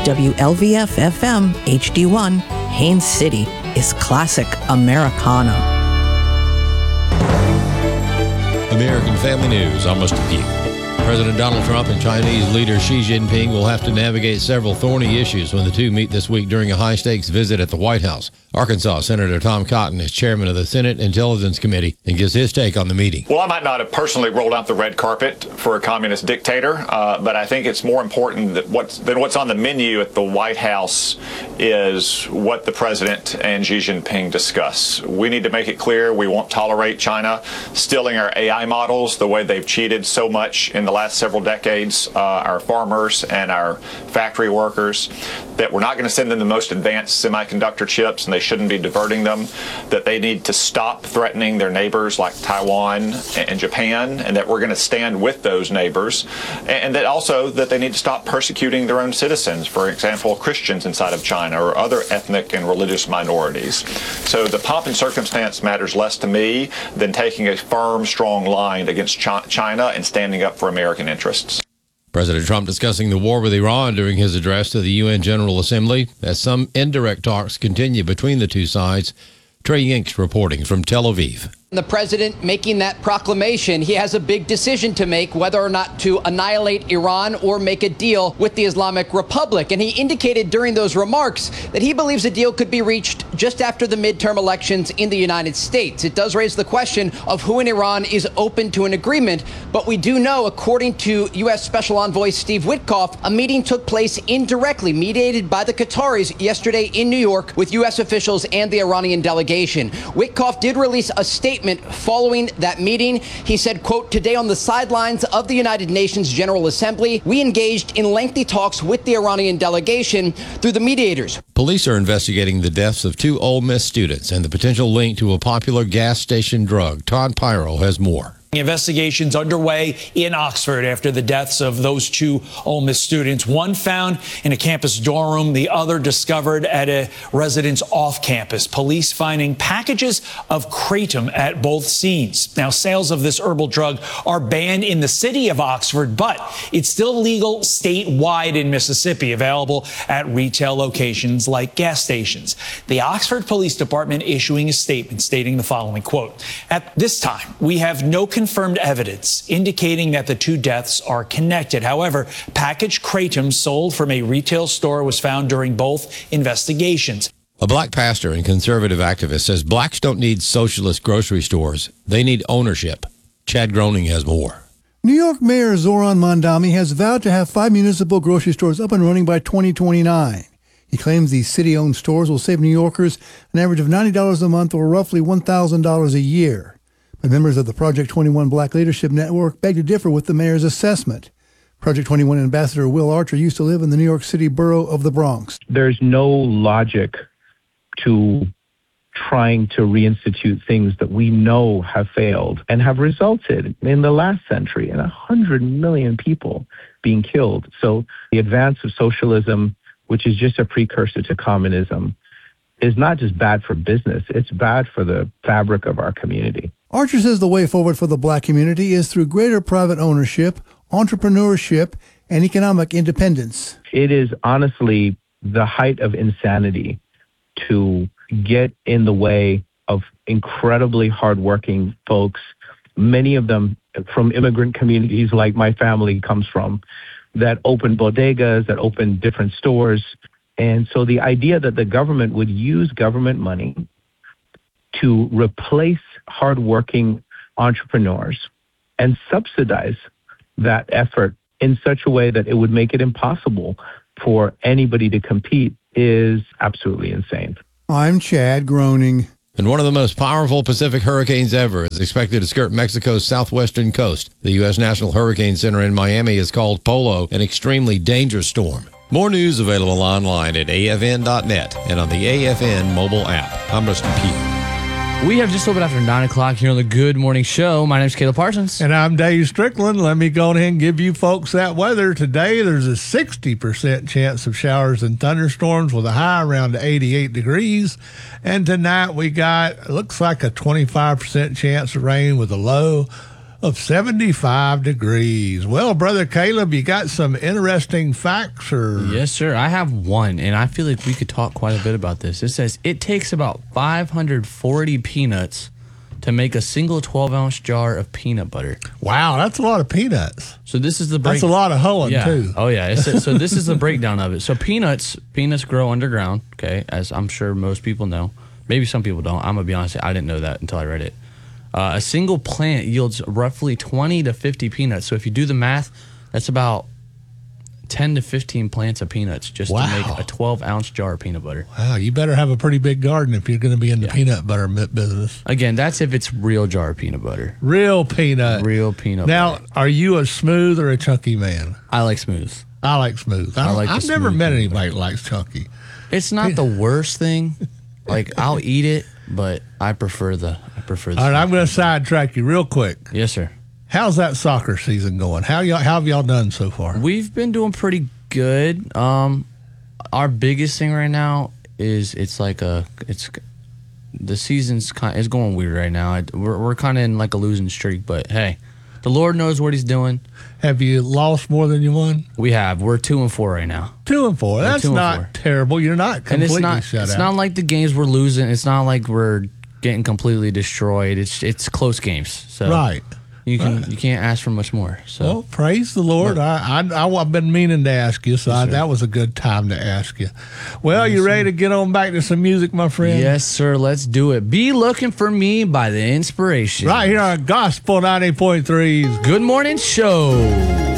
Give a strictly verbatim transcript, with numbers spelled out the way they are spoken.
W L V F F M H D one, Haines City is classic Americana. American Family News, almost a few. President Donald Trump and Chinese leader Xi Jinping will have to navigate several thorny issues when the two meet this week during a high-stakes visit at the White House. Arkansas Senator Tom Cotton is chairman of the Senate Intelligence Committee and gives his take on the meeting. Well, I might not have personally rolled out the red carpet for a communist dictator, uh, but I think it's more important that what's, than what's on the menu at the White House is what the president and Xi Jinping discuss. We need to make it clear we won't tolerate China stealing our A I models the way they've cheated so much in the last several decades, uh, our farmers and our factory workers, that we're not going to send them the most advanced semiconductor chips and they shouldn't be diverting them, that they need to stop threatening their neighbors like Taiwan and Japan, and that we're going to stand with those neighbors, and that also that they need to stop persecuting their own citizens, for example, Christians inside of China or other ethnic and religious minorities. So the pomp and circumstance matters less to me than taking a firm, strong line against China and standing up for American interests. President Trump discussing the war with Iran during his address to the U N General Assembly as some indirect talks continue between the two sides. Trey Yinks reporting from Tel Aviv. The president making that proclamation, he has a big decision to make whether or not to annihilate Iran or make a deal with the Islamic Republic. And he indicated during those remarks that he believes a deal could be reached just after the midterm elections in the United States. It does raise the question of who in Iran is open to an agreement. But we do know, according to U S Special Envoy Steve Witkoff, a meeting took place indirectly, mediated by the Qataris yesterday in New York with U S officials and the Iranian delegation. Witkoff did release a statement following that meeting. He said, quote, "Today on the sidelines of the United Nations General Assembly, we engaged in lengthy talks with the Iranian delegation through the mediators." Police are investigating the deaths of two Ole Miss students and the potential link to a popular gas station drug. Todd Pyro has more. Investigations underway in Oxford after the deaths of those two Ole Miss students. One found in a campus dorm room, the other discovered at a residence off campus. Police finding packages of kratom at both scenes. Now, sales of this herbal drug are banned in the city of Oxford, but it's still legal statewide in Mississippi, available at retail locations like gas stations. The Oxford Police Department issuing a statement stating the following, quote, "At this time, we have no confirmed evidence indicating that the two deaths are connected. However, packaged kratom sold from a retail store was found during both investigations." A black pastor and conservative activist says blacks don't need socialist grocery stores. They need ownership. Chad Groening has more. New York Mayor Zoran Mondami has vowed to have five municipal grocery stores up and running by twenty twenty-nine. He claims these city-owned stores will save New Yorkers an average of ninety dollars a month or roughly one thousand dollars a year. But members of the Project twenty-one Black Leadership Network beg to differ with the mayor's assessment. Project twenty-one ambassador Will Archer used to live in the New York City borough of the Bronx. There's no logic to trying to reinstitute things that we know have failed and have resulted in the last century in one hundred million people being killed. So the advance of socialism, which is just a precursor to communism, is not just bad for business, it's bad for the fabric of our community. Archer says the way forward for the black community is through greater private ownership, entrepreneurship, and economic independence. It is honestly the height of insanity to get in the way of incredibly hardworking folks, many of them from immigrant communities like my family comes from, that open bodegas, that open different stores. And so the idea that the government would use government money to replace hardworking entrepreneurs and subsidize that effort in such a way that it would make it impossible for anybody to compete is absolutely insane. I'm Chad Groening. And one of the most powerful Pacific hurricanes ever is expected to skirt Mexico's southwestern coast. The U S National Hurricane Center in Miami has called Polo an extremely dangerous storm. More news available online at A F N dot net and on the A F N mobile app. I'm Rustin Pugh. We have just a little bit after nine o'clock here on the Good Morning Show. My name is Caleb Parsons. And I'm Dave Strickland. Let me go ahead and give you folks that weather. Today, there's a sixty percent chance of showers and thunderstorms with a high around eighty-eight degrees. And tonight, we got, looks like a twenty-five percent chance of rain with a low of seventy-five degrees. Well, Brother Caleb, you got some interesting facts? Or Yes, sir. I have one, and I feel like we could talk quite a bit about this. It says it takes about five hundred forty peanuts to make a single twelve-ounce jar of peanut butter. Wow, that's a lot of peanuts. So this is the break- That's a lot of hoeing, yeah. too. Oh, yeah. It's, so this is the breakdown of it. So peanuts, peanuts grow underground, okay, as I'm sure most people know. Maybe some people don't. I'm going to be honest, I didn't know that until I read it. Uh, a single plant yields roughly twenty to fifty peanuts. So if you do the math, that's about ten to fifteen plants of peanuts just Wow. to make a twelve-ounce jar of peanut butter. Wow, you better have a pretty big garden if you're going to be in the Yeah. peanut butter mi- business. Again, that's if it's real jar of peanut butter. Real peanut. Real peanut Now, butter. are you a smooth or a chunky man? I like smooth. I like smooth. I, I like the I've never smooth met peanut anybody that likes chunky. It's not the worst thing. Like, I'll eat it, but I prefer the I prefer the All right, I'm going to sidetrack you real quick. Yes, sir. How's that soccer season going? How y'all how have y'all done so far? We've been doing pretty good. Um, our biggest thing right now is it's like a it's the season's kind is going weird right now. It, we're we're kind of in like a losing streak, but hey, the Lord knows what He's doing. Have you lost more than you won? We have. We're two and four right now, Two and four. That's two and not four. terrible. You're not and completely it's not shut it's out. not like the games we're losing. It's not like we're getting completely destroyed. It's it's close games. So right. You can you can't ask for much more. So Well, praise the Lord. I, I, I, have been meaning to ask you, so I, that was a good time to ask you. Well, you ready to get on back to some music, my friend? yes, sir. Let's do it. Be Looking for Me by The Inspiration. Right here on Gospel ninety point three's Good Morning Show.